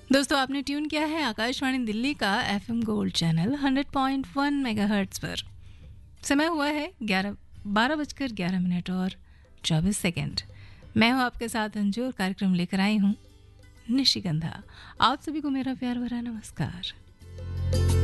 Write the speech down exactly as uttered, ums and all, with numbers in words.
दोस्तों आपने ट्यून किया है आकाशवाणी दिल्ली का FM gold channel hundred point one megahertz पर। समय हुआ है ग्यारह बारह बजकर ग्यारह मिनट और चौबीस सेकंड। मैं हूं आपके साथ अंजू और कार्यक्रम लेकर आई हूं निशिगंधा। आप सभी को मेरा प्यार भरा नमस्कार।